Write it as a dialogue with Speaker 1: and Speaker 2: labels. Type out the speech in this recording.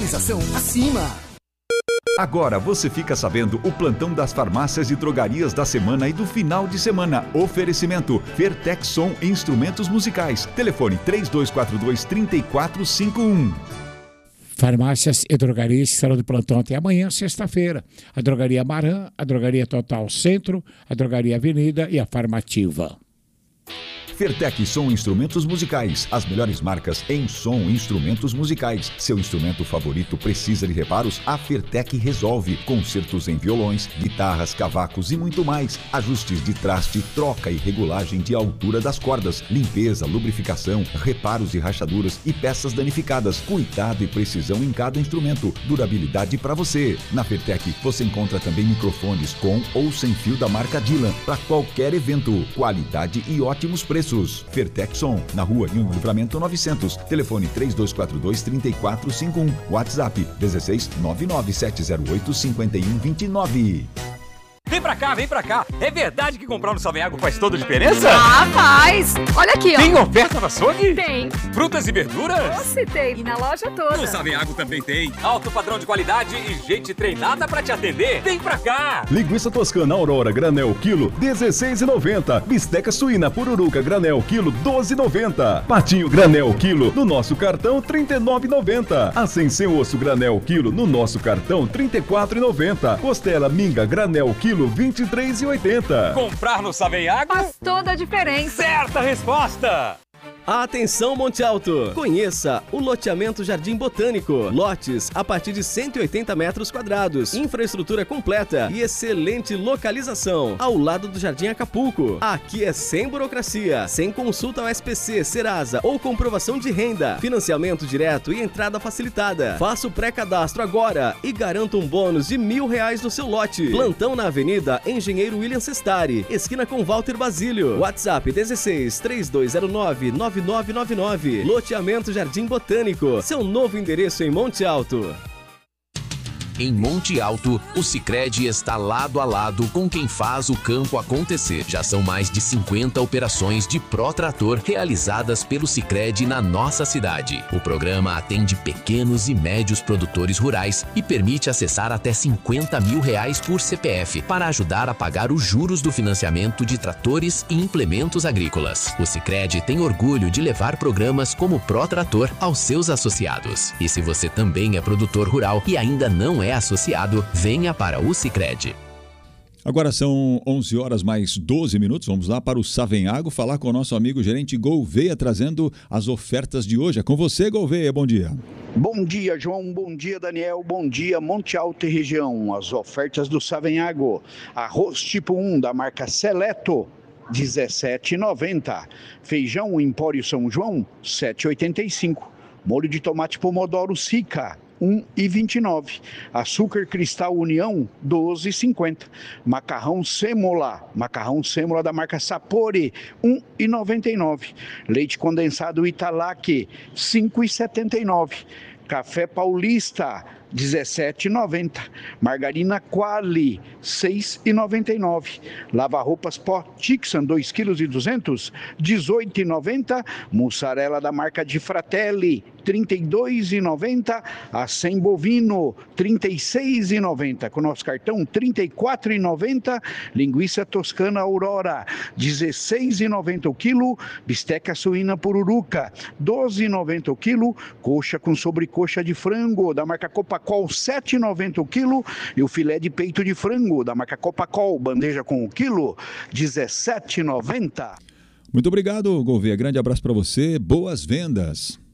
Speaker 1: Organização acima.
Speaker 2: Agora você fica sabendo o plantão das farmácias e drogarias da semana e do final de semana. Oferecimento Fertec Som e Instrumentos Musicais. Telefone 3242-3451.
Speaker 3: Farmácias e drogarias estarão de plantão até amanhã, sexta-feira. A Drogaria Maran, a Drogaria Total Centro, a Drogaria Avenida e a Farmativa.
Speaker 2: Fertec Som Instrumentos Musicais. As melhores marcas em som e instrumentos musicais. Seu instrumento favorito precisa de reparos? A Fertec resolve. Concertos em violões, guitarras, cavacos e muito mais. Ajustes de traste, troca e regulagem de altura das cordas. Limpeza, lubrificação, reparos de rachaduras e peças danificadas. Cuidado e precisão em cada instrumento. Durabilidade para você. Na Fertec você encontra também microfones com ou sem fio da marca Dylan para qualquer evento. Qualidade e ótimos preços. Fertec Som, na rua Rio Livramento 900. Telefone 3242-3451. WhatsApp 16 99708-5129.
Speaker 4: Vem pra cá, vem pra cá. É verdade que comprar no Savenhago faz toda a diferença?
Speaker 5: Ah, faz! Olha aqui, ó.
Speaker 4: Tem oferta no açougue?
Speaker 5: Tem.
Speaker 4: Frutas e verduras?
Speaker 5: Nossa, tem. E na loja toda.
Speaker 4: No Savenhago também tem. Alto padrão de qualidade e gente treinada pra te atender. Vem pra cá.
Speaker 6: Linguiça toscana Aurora granel quilo, R$16,90. Bisteca suína pururuca granel quilo, R$12,90. Patinho granel quilo, no nosso cartão, R$39,90. Assim sem osso granel quilo, no nosso cartão, R$34,90. Costela minga granel quilo, R$23,80.
Speaker 4: Comprar no Savenhago
Speaker 5: faz toda a diferença.
Speaker 4: Certa resposta.
Speaker 7: Atenção, Monte Alto! Conheça o loteamento Jardim Botânico. Lotes a partir de 180 metros quadrados. Infraestrutura completa e excelente localização. Ao lado do Jardim Acapulco. Aqui é sem burocracia, sem consulta ao SPC, Serasa ou comprovação de renda. Financiamento direto e entrada facilitada. Faça o pré-cadastro agora e garanta um bônus de R$1.000 no seu lote. Plantão na Avenida Engenheiro William Sestari, esquina com Walter Basílio. WhatsApp 16 3209 9999. Loteamento Jardim Botânico. Seu novo endereço em Monte Alto.
Speaker 8: Em Monte Alto, o Sicredi está lado a lado com quem faz o campo acontecer. Já são mais de 50 operações de Protrator realizadas pelo Sicredi na nossa cidade. O programa atende pequenos e médios produtores rurais e permite acessar até R$50 mil por CPF para ajudar a pagar os juros do financiamento de tratores e implementos agrícolas. O Sicredi tem orgulho de levar programas como Protrator aos seus associados. E se você também é produtor rural e ainda não é associado, venha para o Sicredi.
Speaker 9: Agora são 11 horas mais 12 minutos, vamos lá para o Savenhago falar com o nosso amigo gerente Gouveia, trazendo as ofertas de hoje. É com você, Gouveia, bom dia.
Speaker 10: Bom dia, João, bom dia, Daniel, bom dia, Monte Alto e região. As ofertas do Savenhago: arroz tipo 1 da marca Seleto, R$17,90. Feijão Empório São João, R$7,85. Molho de tomate pomodoro Sica, R$1,29. Açúcar Cristal União, R$12,50. Macarrão Sêmola da marca Sapore, R$1,99. Leite condensado Italac, R$5,79. Café Paulista, R$17,90. Margarina Quali, R$6,99. Lava-roupas Pó Tixan, 2,2 kg, R$18,90. Mussarela da marca Di Fratelli, R$32,90. Acém bovino, R$36,90. Com nosso cartão, R$34,90. Linguiça toscana Aurora, R$16,90 o quilo. Bisteca suína pururuca, R$12,90 o quilo. Coxa com sobrecoxa de frango da marca Copacol, R$7,90 o quilo. E o filé de peito de frango da marca Copacol, bandeja com o quilo, R$17,90.
Speaker 9: Muito obrigado, Gouveia. Grande abraço para você. Boas vendas.